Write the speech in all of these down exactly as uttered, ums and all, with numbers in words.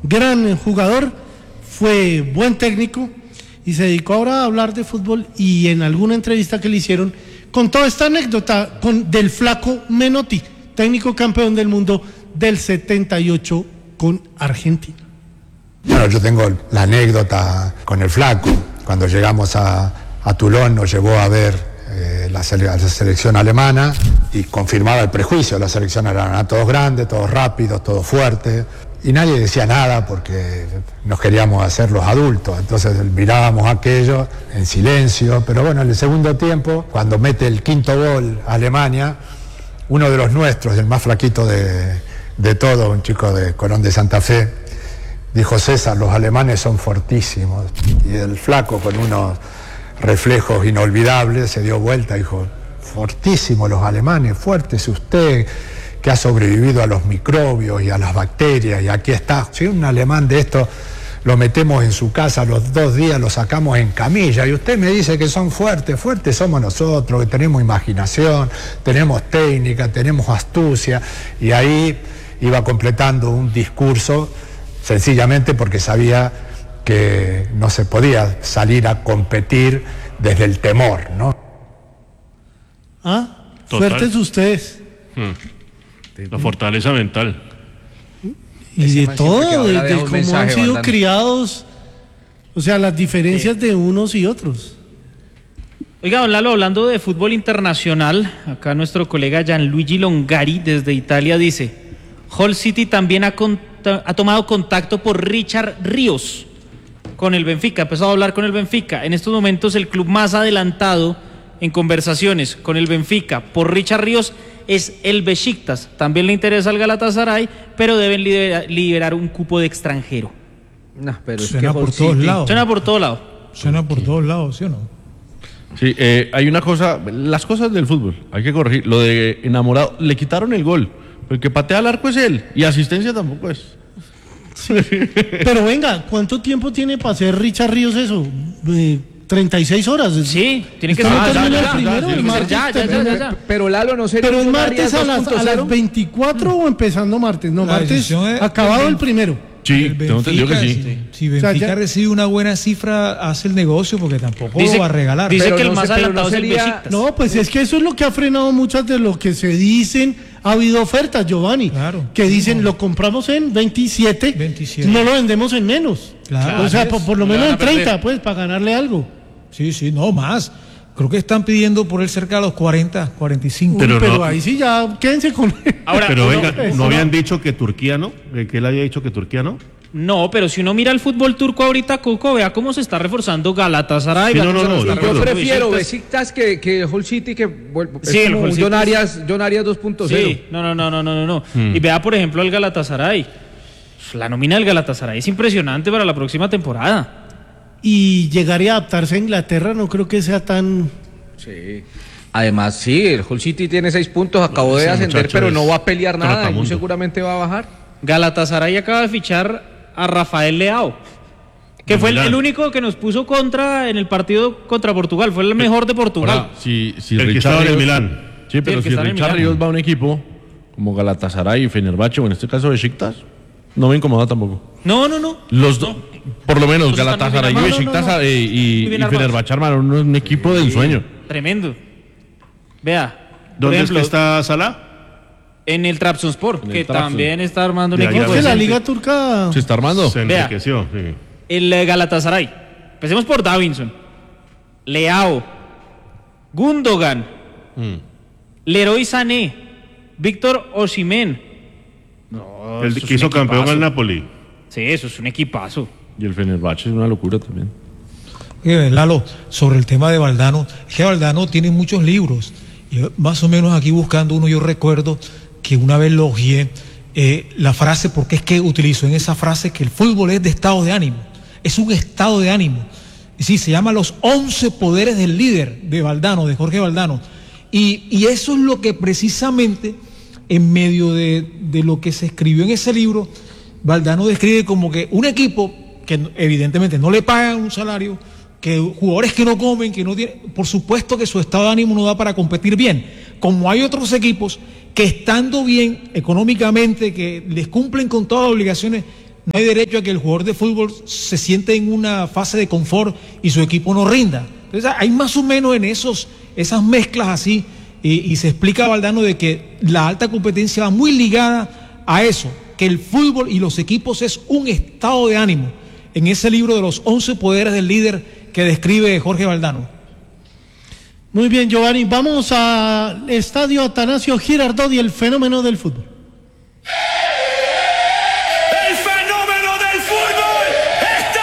gran jugador, fue buen técnico y se dedicó ahora a hablar de fútbol, y en alguna entrevista que le hicieron contó esta anécdota con, del Flaco Menotti, técnico campeón del mundo del setenta y ocho con Argentina. Bueno, yo tengo la anécdota con el Flaco. Cuando llegamos a, a Toulon nos llevó a ver eh, la, sele la selección alemana y confirmaba el prejuicio. La selección eran todos grandes, todos rápidos, todos fuertes, y nadie decía nada porque nos queríamos hacer los adultos. Entonces mirábamos aquello en silencio, pero bueno, en el segundo tiempo, cuando mete el quinto gol a Alemania, uno de los nuestros, el más flaquito de, de todo, un chico de Colón de Santa Fe, dijo: César, los alemanes son fortísimos. Y el Flaco, con unos reflejos inolvidables, se dio vuelta y dijo: fortísimos los alemanes, fuerte es usted, que ha sobrevivido a los microbios y a las bacterias, y aquí está. Si un alemán de esto lo metemos en su casa a los dos días, lo sacamos en camilla, y usted me dice que son fuertes. Fuertes somos nosotros, que tenemos imaginación, tenemos técnica, tenemos astucia. Y ahí iba completando un discurso, sencillamente porque sabía que no se podía salir a competir desde el temor, ¿no? Ah, Total. Fuertes ustedes. Hmm. La fortaleza mental. Y de todo, de, de cómo han sido Valdano. criados, o sea, las diferencias sí. de unos y otros. Oiga, don Lalo, hablando de fútbol internacional, acá nuestro colega Gianluigi Longari desde Italia dice: Hull City también ha, ha tomado contacto por Richard Ríos con el Benfica, ha empezado a hablar con el Benfica. En estos momentos el club más adelantado en conversaciones con el Benfica por Richard Ríos es el Besiktas. También le interesa al Galatasaray, pero deben liberar, liberar un cupo de extranjero. No, pero suena es que por todos lados. Suena por todos lados. Suena por todos lados, ¿sí o no? Sí, eh, hay una cosa, las cosas del fútbol, hay que corregir. Lo de enamorado, le quitaron el gol, pero el que patea al arco es él, y asistencia tampoco es. Sí. Pero venga, ¿cuánto tiempo tiene para hacer Richard Ríos eso? Eh, treinta y seis horas. Sí, tiene que ser ah, ya, ya, primero, ya, el martes ya, ya, ya, ya, ya. Pero Lalo, no sería. Pero el martes a las, a las veinticuatro o empezando martes. No, La martes es acabado el, el primero. Sí, el tengo entendido que sí. Si, si Benfica o sea, ya, recibe una buena cifra, hace el negocio, porque tampoco dice, lo va a regalar. Dice pero que el no más sé, adelantado no sería, es el Besiktas. No, pues es que eso es lo que ha frenado muchas de lo que se dicen. Ha habido ofertas, Giovanni, claro, que dicen no. lo compramos en veintisiete, veintisiete, no lo vendemos en menos. Claro. O sea, por, por lo menos en treinta, pues, para ganarle algo. Sí, sí, no más. Creo que están pidiendo por él cerca de los cuarenta, cuarenta y cinco. Pero, pero no, ahí sí ya, quédense con él. Ahora, pero venga, ¿no, ¿no habían dicho que Turquía no? ¿Que él había dicho que Turquía no? No, pero si uno mira el fútbol turco ahorita, Coco, vea cómo se está reforzando Galatasaray. Sí, no, no, no, yo no, prefiero Besiktas que, que Hull City, que bueno, sí, es el como Hull John City. Arias, John Arias dos punto cero. Sí, no, no, no, no, no, no. Hmm. Y vea, por ejemplo, el Galatasaray. La nómina del Galatasaray es impresionante para la próxima temporada. Y llegar y adaptarse a Inglaterra no creo que sea tan... Sí. Además, sí, el Hull City tiene seis puntos, acabó de ascender, pero no va a pelear nada y muy seguramente va a bajar. Galatasaray acaba de fichar a Rafael Leao, que fue el, el único que nos puso contra en el partido contra Portugal, fue el mejor de Portugal. Ahora, si, si el Richard que estaba en el Ríos, Milán. Sí, pero sí, si Richard Ríos va a un equipo como Galatasaray y Fenerbahce, o en este caso Besiktas, no me incomoda tampoco. No, no, no. Los dos, no. por lo menos Los Galatasaray y Besiktas no, no, no. y, y, y Fenerbahce armaron un equipo de ensueño. Tremendo. Vea. ¿Dónde ejemplo, es que está Salah? En el Trabzonspor, que Trabzon. también está armando un Ya, equipo. Es que la liga turca... ¿Se está armando? Se Vea. enriqueció. Sí. El eh, Galatasaray. Empecemos por Davinson, Leao, Gundogan, Mm. Leroy Sané, Víctor Osimhen. No, El que hizo campeón al Napoli. Sí, eso es un equipazo. Y el Fenerbahce es una locura también. Eh, Lalo, sobre el tema de Valdano, es que Valdano tiene muchos libros. Y más o menos aquí buscando uno, yo recuerdo que una vez elogié eh, la frase, porque es que utilizó en esa frase que el fútbol es de estado de ánimo. Es un estado de ánimo. Y sí, se llama Los once poderes del líder de Valdano, de Jorge Valdano. Y, y eso es lo que precisamente, en medio de, de lo que se escribió en ese libro, Valdano describe como que un equipo que evidentemente no le pagan un salario, que jugadores que no comen, que no tienen, por supuesto que su estado de ánimo no da para competir bien, como hay otros equipos que estando bien económicamente, que les cumplen con todas las obligaciones, no hay derecho a que el jugador de fútbol se siente en una fase de confort y su equipo no rinda. Entonces hay más o menos en esos, esas mezclas así, y, y se explica a Valdano de que la alta competencia va muy ligada a eso, que el fútbol y los equipos es un estado de ánimo, en ese libro de los once poderes del líder que describe Jorge Valdano. Muy bien, Giovanni, vamos al estadio Atanasio Girardot y el fenómeno del fútbol. ¡El fenómeno del fútbol está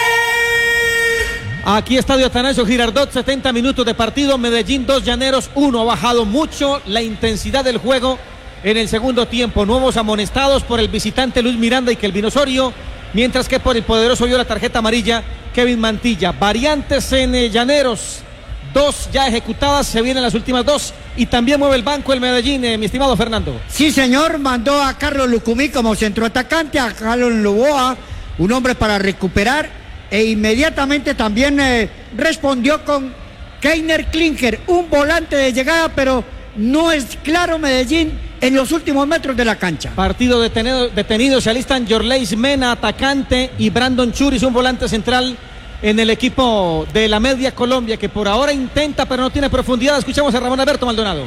aquí! Aquí estadio Atanasio Girardot, setenta minutos de partido, Medellín dos, Llaneros uno. Ha bajado mucho la intensidad del juego en el segundo tiempo. Nuevos amonestados por el visitante Luis Miranda y Kelvin Osorio, mientras que por el poderoso vio la tarjeta amarilla Kevin Mantilla. Variantes en eh, Llaneros, dos ya ejecutadas, se vienen las últimas dos y también mueve el banco el Medellín, eh, mi estimado Fernando. Sí, señor, mandó a Carlos Lucumí como centroatacante, a Carlos Loboa, un hombre para recuperar, e inmediatamente también eh, respondió con Keiner Klinker, un volante de llegada, pero no es claro Medellín en los últimos metros de la cancha. Partido detenido, detenido se alistan Yorleis Mena, atacante, y Brandon Churis, un volante central en el equipo de la Media Colombia, que por ahora intenta pero no tiene profundidad. Escuchamos a Ramón Alberto Maldonado.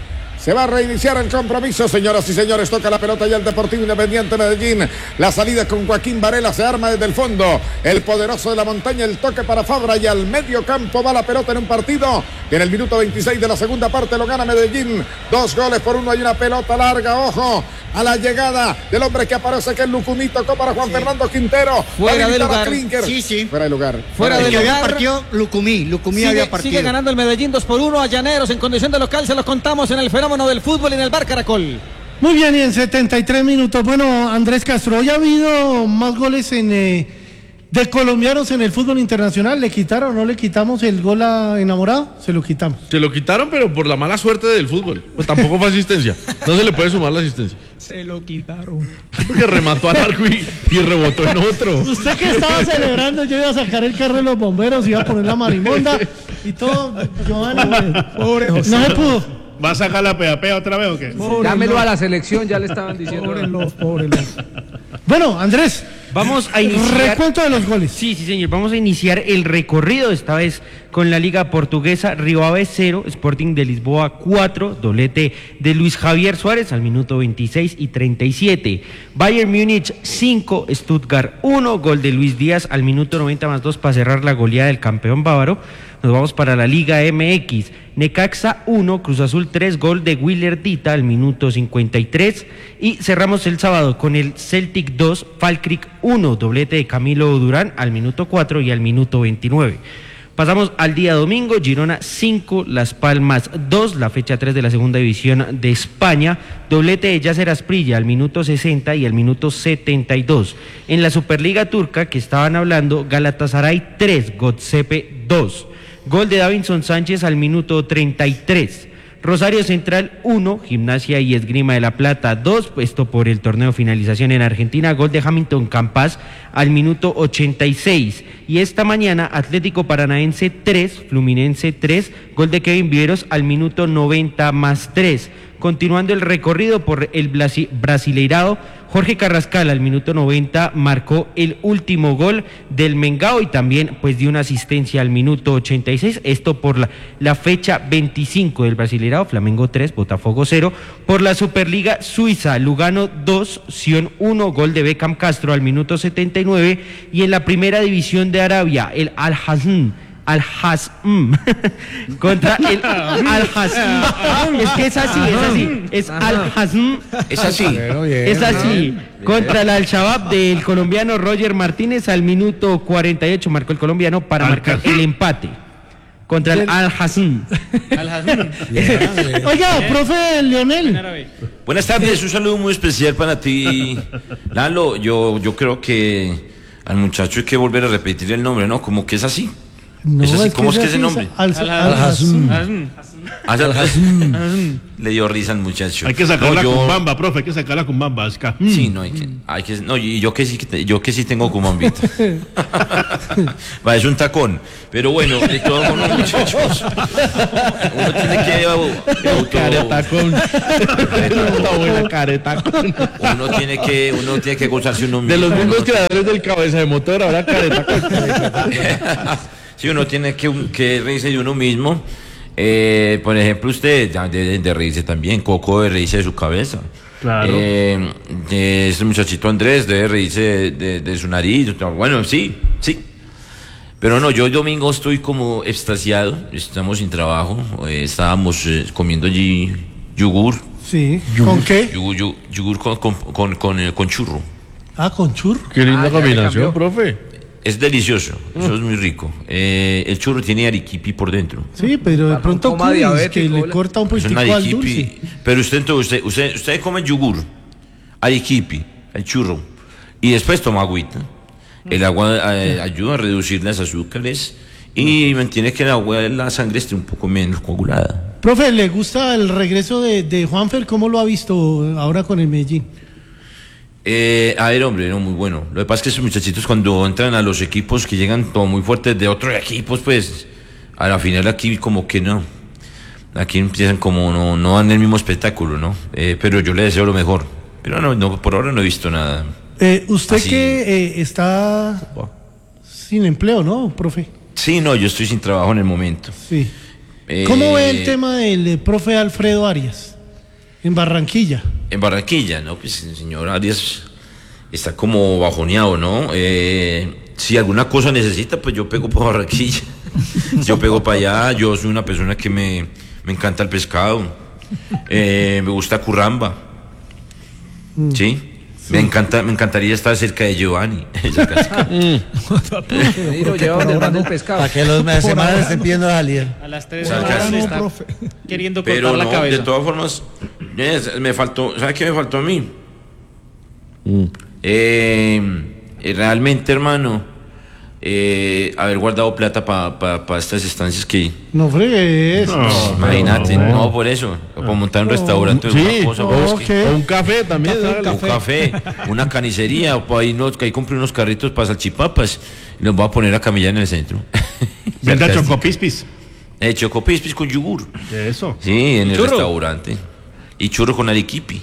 Se va a reiniciar el compromiso, señoras y señores. Toca la pelota ya el Deportivo Independiente Medellín. La salida con Joaquín Varela se arma desde el fondo. El poderoso de la montaña, el toque para Fabra y al medio campo va la pelota en un partido que en el minuto veintiséis de la segunda parte lo gana Medellín. Dos goles por uno. Hay una pelota larga. Ojo a la llegada del hombre que aparece, que es Lucumí. Tocó para Juan sí. Fernando Quintero. Fuera de lugar. Sí, sí. Fuera de lugar. Fuera, Fuera de lugar. Había partido Lucumí. Lucumí sigue, había partido. Sigue ganando el Medellín dos por uno a Llaneros en condición de local. Se los contamos en el fenómeno del fútbol en el Bar Caracol. Muy bien, y en setenta y tres minutos. Bueno, Andrés Castro, ¿hoy ha habido más goles en, eh, de colombianos en el fútbol internacional? ¿Le quitaron o no le quitamos el gol a Enamorado? Se lo quitamos. Se lo quitaron, pero por la mala suerte del fútbol. Pues tampoco fue asistencia. No se le puede sumar la asistencia. Se lo quitaron. Porque remató al arco y, y rebotó en otro. Usted que estaba celebrando, yo iba a sacar el carro de los bomberos, iba a poner la marimonda y todo. Giovanni, pobre José. No se pudo. ¿Va a sacar la pea pea otra vez o qué? Dámelo a la selección, ya le estaban diciendo. Pobre los, pobre los. Bueno, Andrés, vamos a iniciar. Recuento de los goles. Sí, sí, señor. Vamos a iniciar el recorrido, esta vez con la Liga Portuguesa. Río Ave cero, Sporting de Lisboa cuatro, doblete de Luis Javier Suárez al minuto veintiséis y treinta y siete. Bayern Múnich cinco, Stuttgart uno, gol de Luis Díaz al minuto noventa más dos para cerrar la goleada del campeón bávaro. Nos vamos para la Liga M X. Necaxa uno, Cruz Azul tres, gol de Willer Dita al minuto cincuenta y tres. Y cerramos el sábado con el Celtic dos, Falkirk uno, doblete de Camilo Durán al minuto cuatro y al minuto veintinueve. Pasamos al día domingo, Girona cinco, Las Palmas dos, la fecha tres de la segunda división de España, doblete de Yasser Asprilla al minuto sesenta y al minuto setenta y dos. En la Superliga Turca, que estaban hablando, Galatasaray tres, Göztepe dos. Gol de Davinson Sánchez al minuto treinta y tres. Rosario Central uno, Gimnasia y Esgrima de la Plata dos, esto por el torneo finalización en Argentina, gol de Hamilton Campas al minuto ochenta y seis. Y esta mañana Atlético Paranaense tres, Fluminense tres, gol de Kevin Viveros al minuto noventa más tres. Continuando el recorrido por el Brasileirao, Jorge Carrascal al minuto noventa marcó el último gol del Mengao y también pues dio una asistencia al minuto ochenta y seis, esto por la, la fecha veinticinco del Brasileirao, Flamengo tres, Botafogo cero. Por la Superliga Suiza, Lugano dos, Sion uno, gol de Beckham Castro al minuto setenta y nueve. Y en la primera división de Arabia, el Al-Hazm Al-Hazm contra el Al-Hazm, es que es así, es así, es Al-Hazm, es así, es así, contra el Al-Shabaab del colombiano Roger Martínez al minuto cuarenta y ocho marcó el colombiano para marcar el empate contra el Al-Hazm. Oiga, profe Leonel. Buenas tardes, un saludo muy especial para ti, Lalo. Yo, yo creo que al muchacho hay que volver a repetir el nombre, ¿no? Como que es así. No, ¿Es así? es ¿Cómo que es que es ese así, nombre? Al- Al- Al- Al- Al- Al- Le dio risa al muchacho. Hay que sacar No, la yo- cumbamba, profe, hay que sacar la cumbamba. Es que, mm. Sí, no, hay que, hay que, no, y yo que sí, que te- yo que sí tengo cumbambita. Va, es un tacón. Pero bueno, de todos modos, muchachos, uno tiene que auto- Caretacón. Está buena, caretacón. uno tiene que, uno tiene que gozarse uno mismo. De los mismos Uno- creadores del cabeza de motor, ahora caretacón. Sí, uno tiene que, que reírse de uno mismo. Eh, por ejemplo, usted ya debe de reírse también. Coco debe reírse de su cabeza. Claro. Eh, eh, ese muchachito Andrés debe reírse de, de- de su nariz. Bueno, sí, sí. Pero no, yo el domingo estoy como extasiado. Estamos sin trabajo. Eh, estábamos eh, comiendo allí yogur. Sí. ¿Con qué? Yogur, yogur, yogur con, con, con, con, eh, con churro. Ah, con churro. Qué linda Ah, ya me combinación, cambió. profe. Es delicioso. Eso es muy rico. Eh, el churro tiene arequipe por dentro. Sí, pero de Para pronto un coma Curis, que diabético, le hola. corta un Es un poquitico al arequipe. dulce. Pero usted entonces, usted, usted, usted come yogur, arequipe, el churro, y después toma agüita. El agua eh, ayuda a reducir las azúcares y mantiene que el agua de la sangre esté un poco menos coagulada. Profe, ¿le gusta el regreso de, de Juanfer? ¿Cómo lo ha visto ahora con el Medellín? Eh, a ver, hombre, no, muy bueno. Lo que pasa es que esos muchachitos cuando entran a los equipos que llegan todo muy fuertes de otros equipos, pues a la final aquí como que no. Aquí empiezan como no, no dan el mismo espectáculo, ¿no? Eh, pero yo le deseo lo mejor. Pero no, no, por ahora no he visto nada. Eh, usted Así. que eh, está sin empleo, ¿no, profe? Sí, no, yo estoy sin trabajo en el momento. Sí. Eh, ¿Cómo ve el tema del eh, profe Alfredo Arias en Barranquilla? En Barranquilla, ¿no? Pues el señor Arias está como bajoneado, ¿no? Eh, si alguna cosa necesita, pues yo pego para Barranquilla. Yo pego para allá. Yo soy una persona que me, me encanta el pescado. Eh, me gusta Curramba. ¿Sí? Me encanta, me encantaría estar cerca de Giovanni. Y lo lleva donde manda el pescado. Para que los semanas estén pidiendo salir. A las tres O sea, horas casi. le está queriendo cortar Pero la no, cabeza. de todas formas, eh, me faltó, ¿sabes qué me faltó a mí? Eh, eh, realmente, hermano, eh, haber guardado plata para pa, pa estas estancias que... No fregues. No, imagínate, no, no, por eso, para montar un restaurante, Sí, una cosa, o, pues, o que- un café también. un hágale. café, una canicería, o por ahí, no, que ahí compré unos carritos para salchipapas y los voy a poner a camillar en el centro. Venda chocopispis. Eh, chocopispis con yogur. Eso. Sí, en el Churro. restaurante. Y churro con arequipe.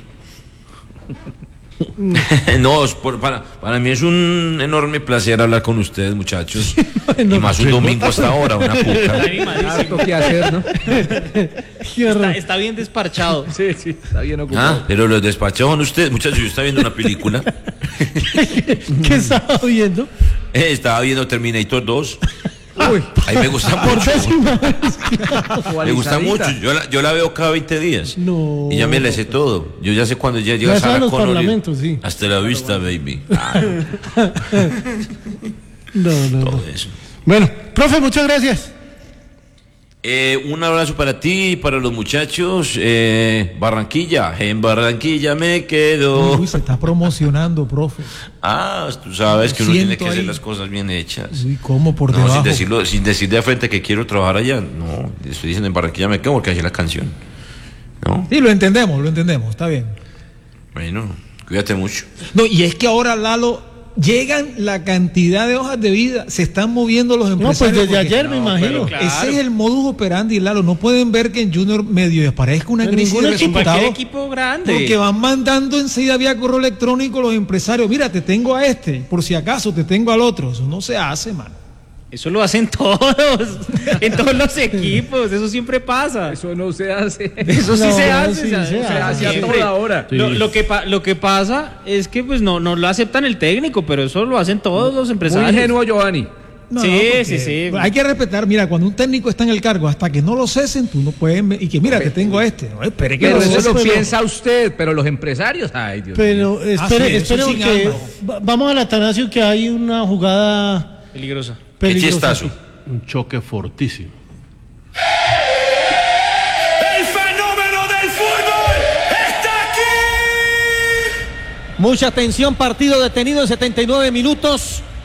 No, es por- para, para mí es un enorme placer hablar con ustedes, muchachos. Y más un domingo hasta ahora, una puta. Harto que hacer, ¿no? Está, está bien desparchado. Sí, sí, está bien ocupado. Ah, pero los despachados son ustedes, muchachos. Yo estaba viendo una película. ¿Qué estaba viendo? Eh, estaba viendo Terminator dos. Uy, Ahí me gusta Por mucho. décima vez. Me gusta mucho. Yo la, yo la veo cada veinte días. No. Y ya me la sé todo. Yo ya sé cuando ya llega Ya sabe Sarah los Connor. y- parlamentos, sí. Hasta la vista, baby. No, no, no. Todo eso. Bueno, profe, muchas gracias. Eh, un abrazo para ti y para los muchachos. Eh, Barranquilla, en Barranquilla me quedo. Uy, se está promocionando, profe. Ah, tú sabes que uno Siento tiene que hacer ahí. las cosas bien hechas. Uy, ¿cómo por No, debajo? sin decirlo, sin decir de frente que quiero trabajar allá. No, estoy diciendo en Barranquilla me quedo porque así es la canción. ¿No? Sí, lo entendemos, lo entendemos, está bien. Bueno, cuídate mucho. No, y es que ahora, Lalo, llegan la cantidad de hojas de vida, se están moviendo los No, pues empresarios. desde porque- ayer me imagino. claro. Ese es el modus operandi, Lalo. No pueden ver que en Junior medio desaparezca una En crisis ningún de equipo, resultados. Cualquier equipo grande. Porque van mandando enseguida vía correo electrónico los empresarios. Mira, te tengo a este, por si acaso te tengo al otro. Eso no se hace, mano. Eso lo hacen todos. En todos los equipos. Eso siempre pasa. Eso no se hace. Eso sí No, se hace. sí o sea, se o sea, hace. a siempre. toda hora. Lo, lo que pa- lo que pasa es que pues no, no lo aceptan el técnico, pero eso lo hacen todos los Muy empresarios. ingenuo, Giovanni. No, Sí, no, porque sí, sí. Hay que respetar, mira, cuando un técnico está en el cargo, hasta que no lo cesen, tú no puedes. ver- Y que mira, te tengo a este. No, espere que Pero lo eso cesen. lo pero- piensa usted, pero los empresarios, ay Dios mío. Pero espere, Ah, sí, espere eso sin porque alma. va- vamos al Atanasio que hay una jugada Peligrosa. ¿Qué peligrosa. chistazo? Un choque fortísimo. ¡El fenómeno del fútbol está aquí! Mucha tensión, partido detenido en setenta y nueve minutos.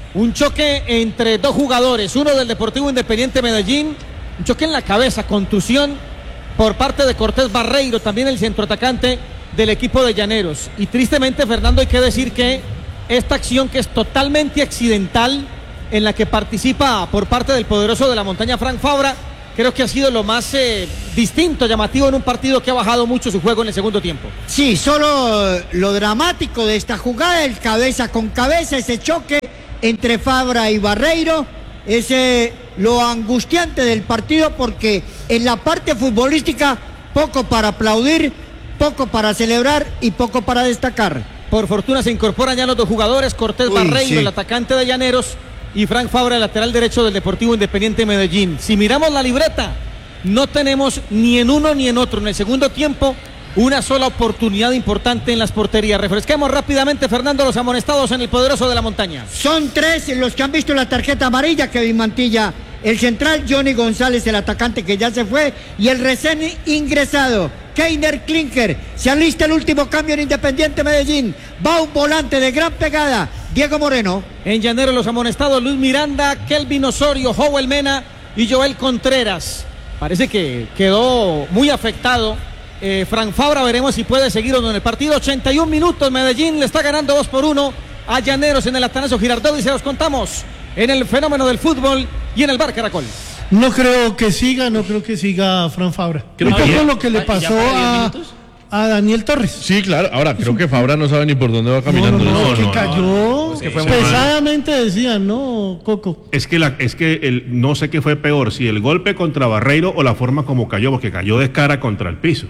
Un choque entre dos jugadores, uno del Deportivo Independiente Medellín, un choque en la cabeza, contusión por parte de Cortés Barreiro, también el centroatacante del equipo de Llaneros. Y tristemente, Fernando, hay que decir que esta acción, que es totalmente accidental, en la que participa por parte del poderoso de la montaña Frank Fabra, creo que ha sido lo más eh, distinto, llamativo en un partido que ha bajado mucho su juego en el segundo tiempo. Sí, solo lo dramático de esta jugada, el cabeza con cabeza, ese choque entre Fabra y Barreiro, es eh, lo angustiante del partido, porque en la parte futbolística poco para aplaudir, poco para celebrar y poco para destacar. Por fortuna se incorporan ya los dos jugadores, Cortés Uy, Barreiro, sí. el atacante de Llaneros, y Frank Fabra, el lateral derecho del Deportivo Independiente Medellín. Si miramos la libreta, no tenemos ni en uno ni en otro en el segundo tiempo una sola oportunidad importante en las porterías. Refresquemos rápidamente, Fernando, los amonestados en el poderoso de la montaña. Son tres los que han visto la tarjeta amarilla: Kevin Mantilla, el central; Johnny González, el atacante que ya se fue; y el recién ingresado Keiner Klinker. Se alista el último cambio en Independiente Medellín. Va un volante de gran pegada, Diego Moreno. En Llaneros los amonestados: Luis Miranda, Kelvin Osorio, Joel Mena y Joel Contreras. Parece que quedó muy afectado eh, Frank Fabra. Veremos si puede seguir o no en el partido. ochenta y un minutos, Medellín le está ganando dos por uno a Llaneros en el Atanasio Girardot, y se los contamos en el fenómeno del fútbol y en el Bar Caracol. No creo que siga, no creo que siga Frank Fabra. Un poco lo que le pasó a, a Daniel Torres. Sí, claro. Ahora, creo que Fabra no sabe ni por dónde va caminando. No, no, no, no, que no, cayó no, es que fue pesadamente, decían, ¿no, Coco? Es que, la, es que el, no sé qué fue peor, si el golpe contra Barreiro o la forma como cayó, porque cayó de cara contra el piso.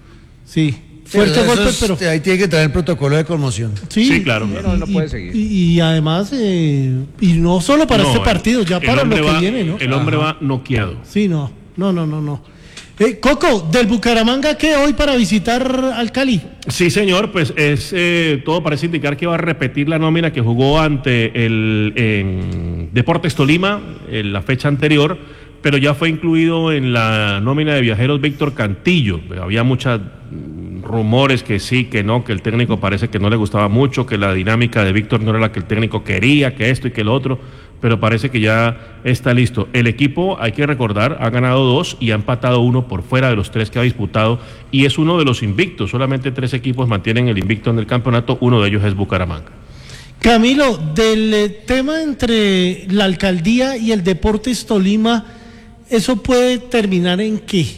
Sí. Fuerte pero golpe, es, pero... Ahí tiene que traer el protocolo de conmoción. Sí, sí claro. Y, claro. No, no puede seguir. Y, y además, eh, y no solo para no, este partido, ya para lo que va, viene, ¿no? El hombre Ajá. va noqueado. Sí, no, no, no, no, no. Eh, Coco, ¿del Bucaramanga qué hoy para visitar al Cali? Sí, señor, pues es eh, todo parece indicar que va a repetir la nómina que jugó ante el en Deportes Tolima en la fecha anterior, pero ya fue incluido en la nómina de viajeros Víctor Cantillo. Había muchos rumores que sí, que no, que el técnico parece que no le gustaba mucho, que la dinámica de Víctor no era la que el técnico quería, que esto y que lo otro, pero parece que ya está listo. El equipo, hay que recordar, ha ganado dos y ha empatado uno por fuera de los tres que ha disputado, y es uno de los invictos. Solamente tres equipos mantienen el invicto en el campeonato, uno de ellos es Bucaramanga. Camilo, del eh, tema entre la alcaldía y el Deportes Tolima, ¿eso puede terminar en qué?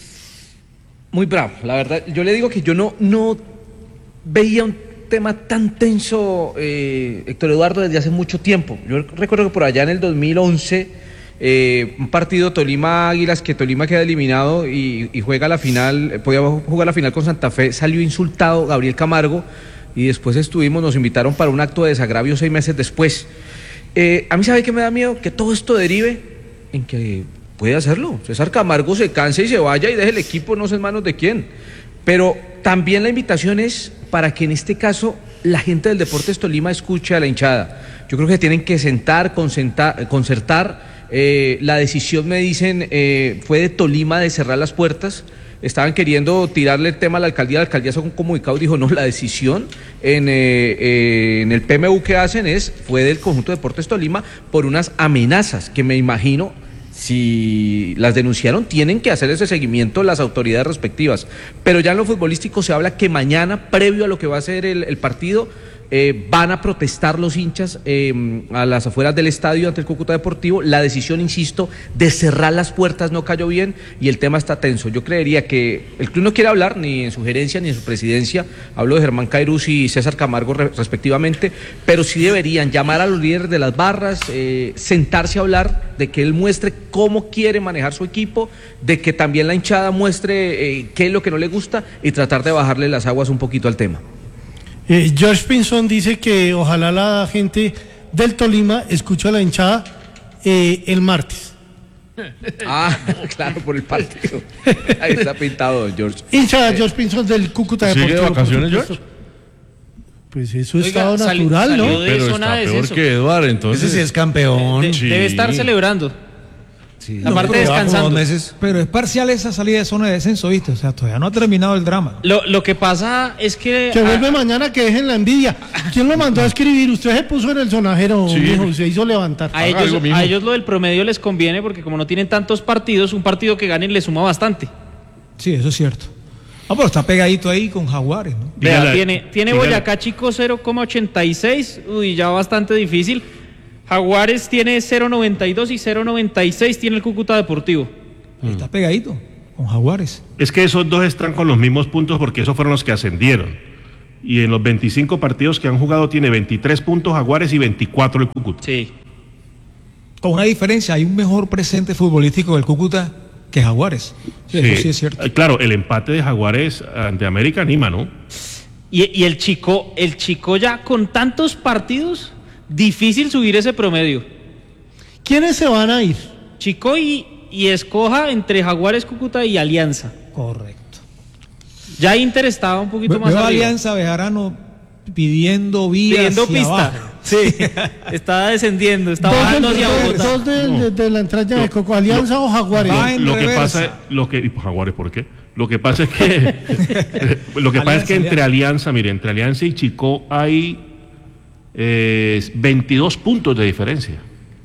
Muy bravo, la verdad. Yo le digo que yo no, no veía un tema tan tenso, eh, Héctor Eduardo, desde hace mucho tiempo. Yo recuerdo que por allá en el dos mil once, eh, un partido Tolima-Águilas, que Tolima queda eliminado y, y juega la final, podía jugar la final con Santa Fe, salió insultado Gabriel Camargo, y después estuvimos, nos invitaron para un acto de desagravio seis meses después. Eh, a mí, ¿sabe qué me da miedo? Que todo esto derive en que puede hacerlo César Camargo se canse y se vaya y deje el equipo, no sé en manos de quién. Pero también la invitación es para que en este caso la gente del Deportes Tolima escuche a la hinchada. Yo creo que tienen que sentar, concertar, concertar eh, la decisión, me dicen, eh, fue de Tolima de cerrar las puertas. Estaban queriendo tirarle el tema a la alcaldía, la alcaldía sacó un comunicado, dijo no, la decisión en, eh, eh, en el P M U que hacen es, fue del conjunto de Deportes Tolima por unas amenazas que me imagino, si las denunciaron, tienen que hacer ese seguimiento las autoridades respectivas. Pero ya en lo futbolístico se habla que mañana, previo a lo que va a ser el, el partido, eh, van a protestar los hinchas eh, a las afueras del estadio ante el Cúcuta Deportivo. La decisión, insisto, de cerrar las puertas no cayó bien y el tema está tenso. Yo creería que el club no quiere hablar ni en su gerencia ni en su presidencia, hablo de Germán Cairuz y César Camargo re- respectivamente, pero sí deberían llamar a los líderes de las barras, eh, sentarse a hablar, de que él muestre cómo quiere manejar su equipo, de que también la hinchada muestre eh, qué es lo que no le gusta y tratar de bajarle las aguas un poquito al tema. Eh, George Pinzón dice que ojalá la gente del Tolima escuche a la hinchada eh, el martes. Ah, claro, por el partido. Ahí está pintado, George. Hinchada eh, George Pinzón del Cúcuta Deportivo. ¿Sigue de vacaciones, George? Pues eso es estado natural, salió, ¿no? Pero está peor que Eduardo, entonces. Ese sí es campeón. De, de, sí. Debe estar celebrando. Sí. Aparte pero lleva como descansando. dos meses. Pero es parcial esa salida de zona de descenso, ¿viste? O sea, todavía no ha terminado el drama. Lo, lo que pasa es que... Que ah, vuelve mañana, que dejen la envidia. ¿Quién lo mandó a escribir? Usted se puso en el sonajero, Sí. mijo, se hizo levantar. A ellos, a ellos lo del promedio les conviene porque como no tienen tantos partidos, un partido que ganen les suma bastante. Sí, eso es cierto. Ah, pero está pegadito ahí con Jaguares, ¿no? Vea, Dígale, tiene, tiene dígale. Boyacá Chico cero coma ochenta y seis, uy, ya bastante difícil. Jaguares tiene cero coma noventa y dos y cero coma noventa y seis tiene el Cúcuta Deportivo. Está pegadito con Jaguares. Es que esos dos están con los mismos puntos porque esos fueron los que ascendieron. Y en los veinticinco partidos que han jugado tiene veintitrés puntos Jaguares y veinticuatro el Cúcuta. Sí. Con una diferencia, hay un mejor presente futbolístico del Cúcuta que Jaguares. Sí, eso sí es cierto. Eh, Claro, el empate de Jaguares ante América anima, ¿no? Y, y el Chico, el Chico ya con tantos partidos, difícil subir ese promedio. ¿Quiénes se van a ir? Chico y, y escoja entre Jaguares, Cúcuta y Alianza. Correcto. Ya Inter estaba un poquito Ve- más veo a arriba. Alianza Bejarano pidiendo vías Pidiendo hacia pista. abajo. Sí, está descendiendo, está Dos, bajando del- hacia dos- Bogotá. dos de, de- de la entraña de Coco, Alianza o Jaguares. Va en Lo que reversa. pasa, lo que Jaguares, ¿por qué? Lo que pasa es que lo que pasa es que Alianza, entre Alianza, mire, entre Alianza y Chico hay eh, veintidós puntos de diferencia.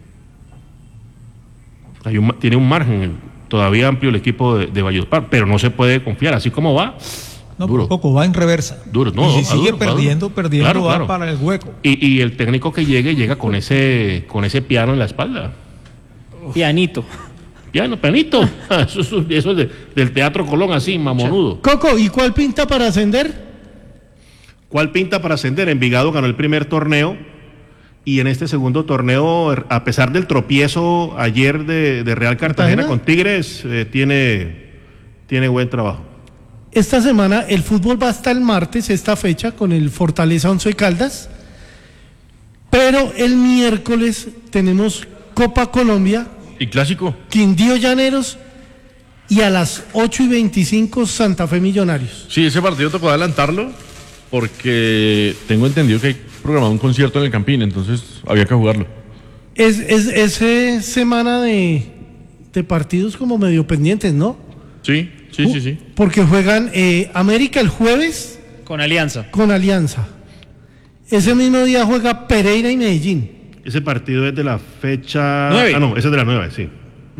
Hay un ma- tiene un margen todavía amplio el equipo de, de Valledupar, pero no se puede confiar, así como va. No, Duro. poco, va en reversa. Duro, no, y si va sigue duro, va perdiendo, duro. perdiendo, Claro, va claro. para el hueco. Y, y el técnico que llegue llega con ese con ese piano en la espalda. Pianito. Piano, pianito. Eso, es- eso es de- del Teatro Colón, así, mamonudo. Coco, ¿y cuál pinta para ascender? ¿Cuál pinta para ascender? Envigado ganó el primer torneo y en este segundo torneo, a pesar del tropiezo ayer de, de Real Cartagena ¿Cartagena? con Tigres, eh, tiene, tiene buen trabajo. Esta semana el fútbol va hasta el martes, esta fecha, con el Fortaleza Once Caldas. Pero el miércoles tenemos Copa Colombia, ¿Y clásico? Quindío Llaneros y a las ocho y veinticinco Santa Fe Millonarios. Sí, ese partido tocó adelantarlo porque tengo entendido que hay programado un concierto en el Campín, entonces había que jugarlo. Es, es, es eh, semana de, de partidos como medio pendientes, ¿no? Sí, sí, sí, sí. Porque juegan eh, América el jueves Con Alianza. con Alianza. Ese mismo día juega Pereira y Medellín. Ese partido es de la fecha... Nueve. Ah, no, ese es de la nueve, sí.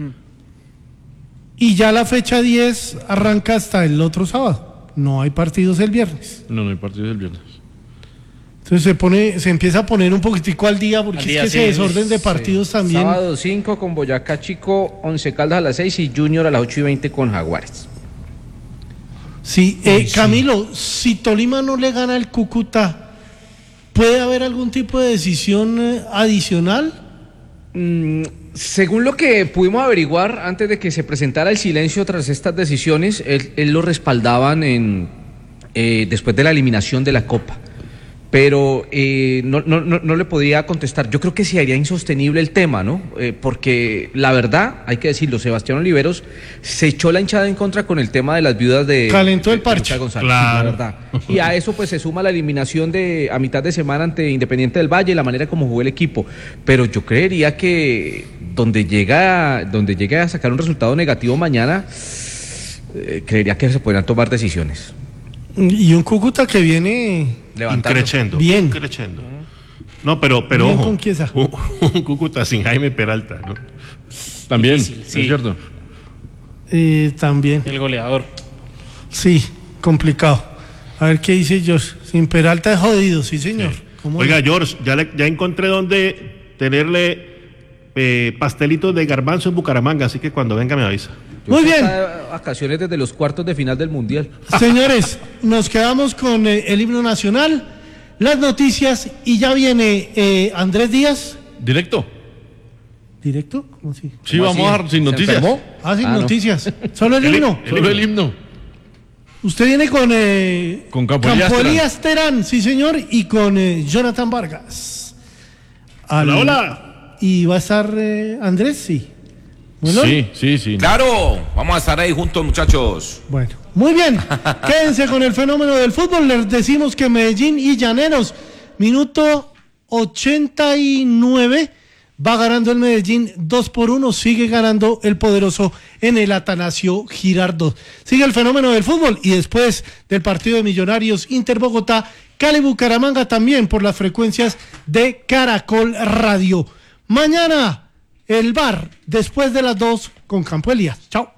Y ya la fecha diez arranca hasta el otro sábado. No hay partidos el viernes. No, no hay partidos el viernes. Entonces se pone, se empieza a poner un poquitico al día porque Al día, es que sí. ese desorden de partidos también. Sábado cinco con Boyacá Chico, Once Caldas a las seis y Junior a las ocho y veinte con Jaguares. Sí, eh, Camilo, si Tolima no le gana al Cúcuta, ¿puede haber algún tipo de decisión eh, adicional? Mm, según lo que pudimos averiguar antes de que se presentara el silencio tras estas decisiones, él, él lo respaldaban en, eh, después de la eliminación de la Copa. Pero eh, no, no, no, no le podía contestar. Yo creo que sí haría insostenible el tema, ¿no? Eh, porque la verdad, hay que decirlo, Sebastián Oliveros se echó la hinchada en contra con el tema de las viudas de... Calentó el de- de parche. Richard González, Claro. la verdad. Y a eso pues se suma la eliminación de a mitad de semana ante Independiente del Valle y la manera como jugó el equipo. Pero yo creería que donde llega, donde llegue a sacar un resultado negativo mañana, eh, creería que se podrían tomar decisiones. Y un Cúcuta que viene Levantando. Increchendo. Bien. Increchendo. No, pero, pero Bien ojo, con Chiesa. un, un Cúcuta sin Jaime Peralta, ¿no? También, Difícil, es sí. cierto. eh, también. El goleador. Sí, complicado. A ver qué dice George. Sin Peralta es jodido, sí señor. ¿Cómo Oiga, no? George, ya, le- ya encontré donde tenerle eh, pastelitos de garbanzo en Bucaramanga, así que cuando venga me avisa. Muy bien. Está de vacaciones desde los cuartos de final del Mundial. Señores, nos quedamos con eh, el himno nacional, las noticias y ya viene eh, Andrés Díaz. ¿Directo? ¿Directo? ¿Cómo así? Sí, ¿Cómo vamos así? a dar sin ¿Se noticias. enfermó? Ah, sin Ah, no. noticias. Solo el El- himno. el- Solo el himno. Usted viene con eh, Con Campo Elías Terán. Elías Terán, sí señor, y con eh, Jonathan Vargas. Al- Hola, hola. Y va a estar eh, Andrés, sí. Bueno, Sí, sí, sí. Claro, vamos a estar ahí juntos, muchachos. bueno, muy bien. Quédense con el fenómeno del fútbol. Les decimos que Medellín y Llaneros, minuto ochenta y nueve Va ganando el Medellín dos por uno, sigue ganando el poderoso en el Atanasio Girardot. Sigue el fenómeno del fútbol y después del partido de Millonarios Inter Bogotá, Cali Bucaramanga también por las frecuencias de Caracol Radio. Mañana el V A R después de las dos con Campo Elías. Chao.